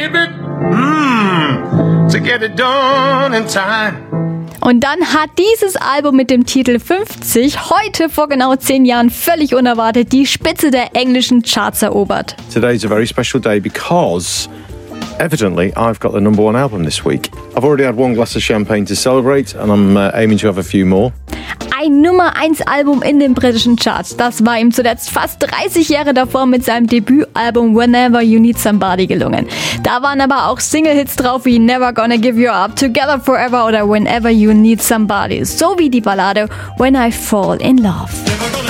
baby, to get it done in time. Und dann hat dieses Album mit dem Titel 50 heute vor genau 10 Jahren völlig unerwartet die Spitze der englischen Charts erobert. Today's a very special day because evidently I've got the number one album this week. I've already had one glass of champagne to celebrate and I'm aiming to have a few more. Ein Nummer-1-Album in den britischen Charts. Das war ihm zuletzt fast 30 Jahre davor mit seinem Debütalbum Whenever You Need Somebody gelungen. Da waren aber auch Single-Hits drauf wie Never Gonna Give You Up, Together Forever oder Whenever You Need Somebody. So wie die Ballade When I Fall in Love.